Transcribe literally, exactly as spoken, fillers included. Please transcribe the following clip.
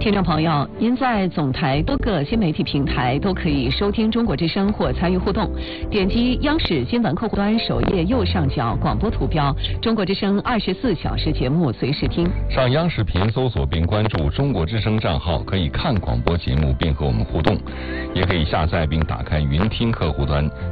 听众朋友，您在总台多个新媒体平台都可以收听中国之声或参与互动。点击央视新闻客户端首页右上角广播图标，中国之声二十四小时节目随时听。 上央视频搜索并关注中国之声账号，可以看广播节目并和我们互动，也可以下载并打开云听客户端，